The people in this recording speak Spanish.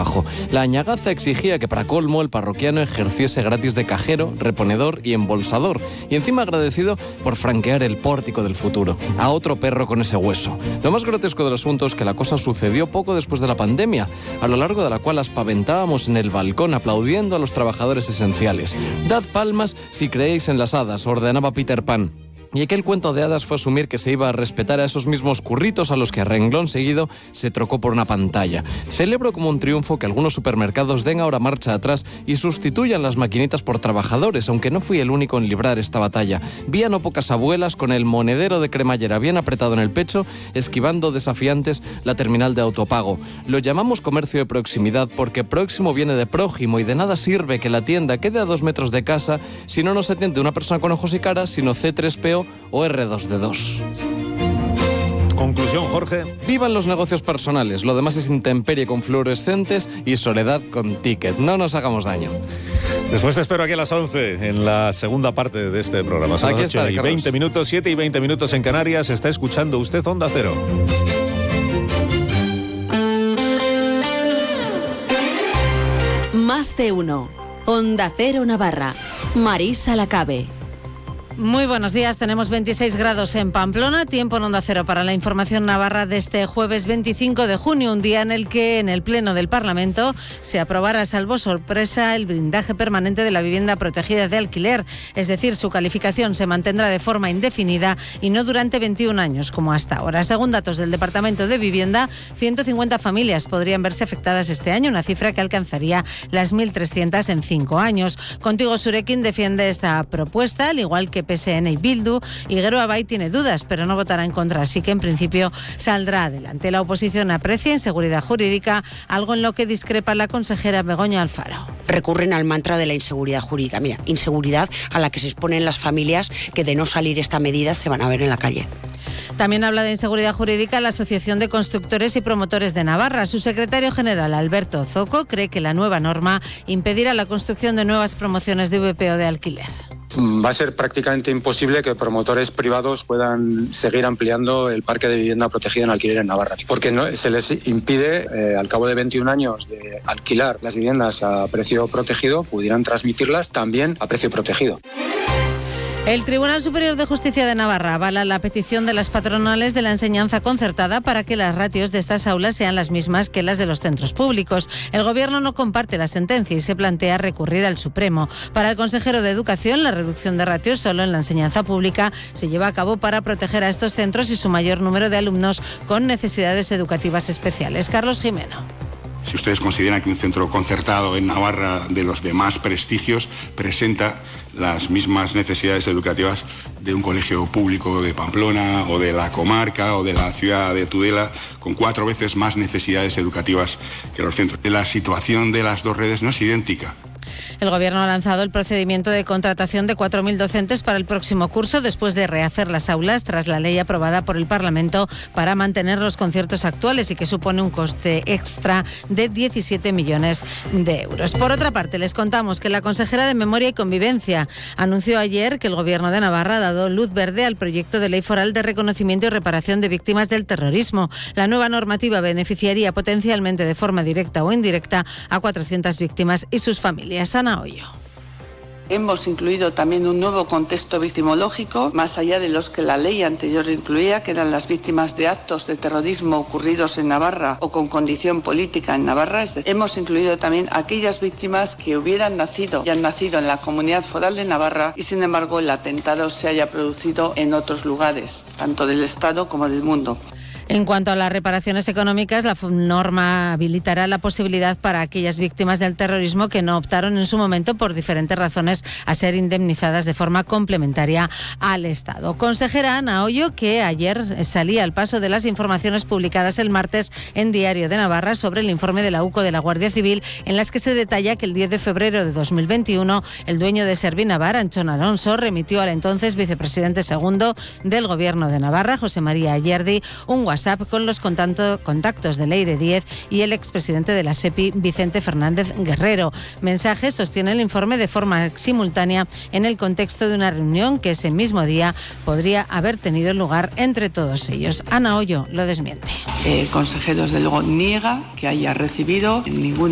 trabajo. La añagaza exigía que para colmo el parroquiano ejerciese gratis de cajero, reponedor y embolsador, y encima agradecido por franquear el pórtico del futuro. A otro perro con ese hueso. Lo más grotesco del asunto es que la cosa sucedió poco después de la pandemia, a lo largo de la cual aspaventábamos en el balcón aplaudiendo a los trabajadores esenciales. Dad palmas si creéis en las hadas, ordenaba Peter Pan. Y aquel cuento de hadas fue asumir que se iba a respetar a esos mismos curritos a los que a renglón seguido se trocó por una pantalla. Celebro como un triunfo que algunos supermercados den ahora marcha atrás y sustituyan las maquinitas por trabajadores, aunque no fui el único en librar esta batalla. Vi a no pocas abuelas con el monedero de cremallera bien apretado en el pecho, esquivando desafiantes la terminal de autopago. Lo llamamos comercio de proximidad porque próximo viene de prójimo y de nada sirve que la tienda quede a 2 metros de casa si no nos atiende una persona con ojos y caras, sino C3PO o R2D2. Conclusión, Jorge. Vivan los negocios personales, lo demás es intemperie con fluorescentes y soledad con ticket. No nos hagamos daño. Después te espero aquí a las 11 en la segunda parte de este programa. Son las 8 y 20 minutos, 7 y 20 minutos en Canarias. Está escuchando usted Onda Cero. Más de uno. Onda Cero Navarra. Marisa Lacabe. Muy buenos días, tenemos 26 grados en Pamplona, tiempo en Onda Cero para la información navarra de este jueves 25 de junio, un día en el que en el Pleno del Parlamento se aprobará salvo sorpresa el blindaje permanente de la vivienda protegida de alquiler, es decir, su calificación se mantendrá de forma indefinida y no durante 21 años como hasta ahora. Según datos del Departamento de Vivienda, 150 familias podrían verse afectadas este año, una cifra que alcanzaría las 1.300 en 5 años. Contigo Surekin defiende esta propuesta, al igual que PSN y Bildu, y Gero Abay tiene dudas, pero no votará en contra, así que en principio saldrá adelante. La oposición aprecia inseguridad jurídica, algo en lo que discrepa la consejera Begoña Alfaro. Recurren al mantra de la inseguridad jurídica. Mira, inseguridad a la que se exponen las familias que de no salir esta medida se van a ver en la calle. También habla de inseguridad jurídica la Asociación de Constructores y Promotores de Navarra. Su secretario general, Alberto Zoco, cree que la nueva norma impedirá la construcción de nuevas promociones de VPO de alquiler. Va a ser prácticamente imposible que promotores privados puedan seguir ampliando el parque de vivienda protegida en alquiler en Navarra, porque se les impide, al cabo de 21 años de alquilar las viviendas a precio protegido, pudieran transmitirlas también a precio protegido. El Tribunal Superior de Justicia de Navarra avala la petición de las patronales de la enseñanza concertada para que las ratios de estas aulas sean las mismas que las de los centros públicos. El Gobierno no comparte la sentencia y se plantea recurrir al Supremo. Para el consejero de Educación, la reducción de ratios solo en la enseñanza pública se lleva a cabo para proteger a estos centros y su mayor número de alumnos con necesidades educativas especiales. Carlos Jimeno. Si ustedes consideran que un centro concertado en Navarra de los de más prestigios presenta las mismas necesidades educativas de un colegio público de Pamplona o de la comarca o de la ciudad de Tudela, con 4 veces más necesidades educativas que los centros. La situación de las dos redes no es idéntica. El Gobierno ha lanzado el procedimiento de contratación de 4.000 docentes para el próximo curso después de rehacer las aulas tras la ley aprobada por el Parlamento para mantener los conciertos actuales y que supone un coste extra de 17 millones de euros. Por otra parte, les contamos que la consejera de Memoria y Convivencia anunció ayer que el Gobierno de Navarra ha dado luz verde al proyecto de ley foral de reconocimiento y reparación de víctimas del terrorismo. La nueva normativa beneficiaría potencialmente de forma directa o indirecta a 400 víctimas y sus familias. Ana Hoyo. Hemos incluido también un nuevo contexto victimológico, más allá de los que la ley anterior incluía, que eran las víctimas de actos de terrorismo ocurridos en Navarra o con condición política en Navarra. Hemos incluido también aquellas víctimas que hubieran nacido y han nacido en la Comunidad Foral de Navarra y, sin embargo, el atentado se haya producido en otros lugares, tanto del Estado como del mundo. En cuanto a las reparaciones económicas, la norma habilitará la posibilidad para aquellas víctimas del terrorismo que no optaron en su momento por diferentes razones a ser indemnizadas de forma complementaria al Estado. Consejera Ana Hoyo, que ayer salía al paso de las informaciones publicadas el martes en Diario de Navarra sobre el informe de la UCO de la Guardia Civil, en las que se detalla que el 10 de febrero de 2021 el dueño de Servinavar, Anchón Alonso, remitió al entonces vicepresidente segundo del Gobierno de Navarra, José María Ayerdi, un WhatsApp con los contactos de Leire Díez y el expresidente de la SEPI, Vicente Fernández Guerrero. Mensajes sostiene el informe de forma simultánea en el contexto de una reunión que ese mismo día podría haber tenido lugar entre todos ellos. Ana Hoyo lo desmiente. El consejero, desde luego, niega que haya recibido ningún